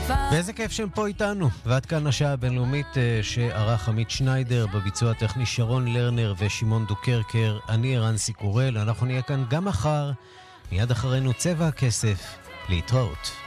ואיזה כיף שהם פה איתנו. ועד כאן השעה הבינלאומית שערך עמית שניידר, בביצוע הטכני שרון לרנר ושמעון דוקרקר. אני רנסי קורל, אנחנו נהיה כאן גם מחר, מיד אחרינו צבע הכסף. להתראות.